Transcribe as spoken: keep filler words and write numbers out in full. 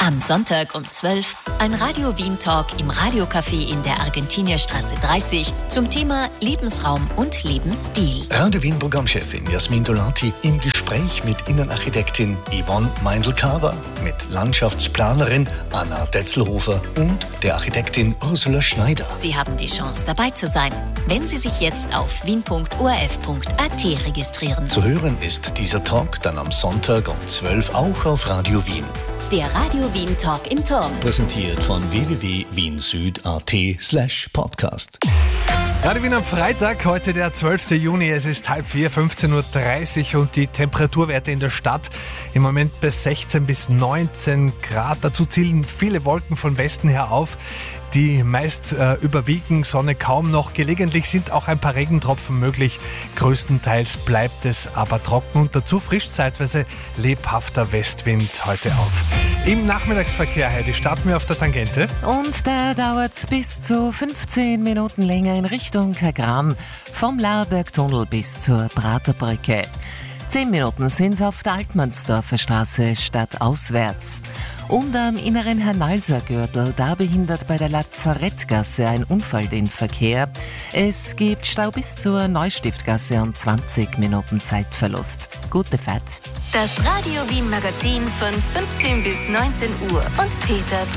Am Sonntag um zwölf ein Radio Wien Talk im Radiocafé in der Argentinierstraße dreißig zum Thema Lebensraum und Lebensstil. Radio Wien Programmchefin Jasmin Dolati im Gespräch mit Innenarchitektin Yvonne Meindl-Kaber, mit Landschaftsplanerin Anna Detzelhofer und der Architektin Ursula Schneider. Sie haben die Chance, dabei zu sein, wenn Sie sich jetzt auf wien punkt o r f punkt a t registrieren. Zu hören ist dieser Talk dann am Sonntag um zwölf auch auf Radio Wien. Der Radio Wien Talk im Turm. Präsentiert von w w w punkt wien süd punkt a t slash podcast. Radio Wien am Freitag, heute der zwölfte Juni, es ist halb vier, fünfzehn Uhr dreißig und die Temperaturwerte in der Stadt im Moment bei sechzehn bis neunzehn Grad. Dazu zielen viele Wolken von Westen her auf, die meist äh, überwiegen, Sonne kaum noch. Gelegentlich sind auch ein paar Regentropfen möglich. Größtenteils bleibt es aber trocken und dazu frisch zeitweise lebhafter Westwind heute auf. Im Nachmittagsverkehr, Heidi, starten wir auf der Tangente. Und da dauert es bis zu fünfzehn Minuten länger in Richtung Kagran, vom Lauerbergtunnel bis zur Praterbrücke. Zehn Minuten sind es auf der Altmannsdorfer Straße stadtauswärts. Und am inneren Hernalser-Gürtel, da behindert bei der Lazarettgasse ein Unfall den Verkehr. Es gibt Stau bis zur Neustiftgasse und zwanzig Minuten Zeitverlust. Gute Fahrt. Das Radio Wien Magazin von fünfzehn bis neunzehn Uhr und Peter